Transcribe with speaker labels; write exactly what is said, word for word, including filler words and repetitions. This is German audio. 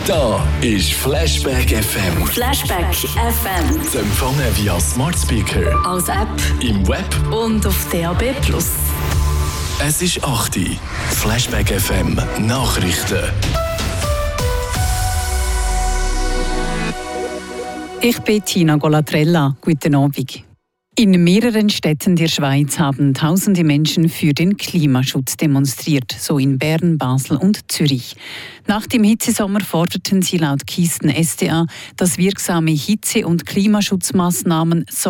Speaker 1: Da ist Flashback F M.
Speaker 2: Flashback F M.
Speaker 1: Zu empfangen via Smart Speaker,
Speaker 2: Als App
Speaker 1: im Web
Speaker 2: und auf D A B plus.
Speaker 1: Es ist acht Uhr. Flashback F M Nachrichten.
Speaker 3: Ich bin Tina Golatrella. Guten Abend. In mehreren Städten der Schweiz haben tausende Menschen für den Klimaschutz demonstriert, so in Bern, Basel und Zürich. Nach dem Hitzesommer forderten sie laut Kisten S D A, dass wirksame Hitze- und Klimaschutzmaßnahmen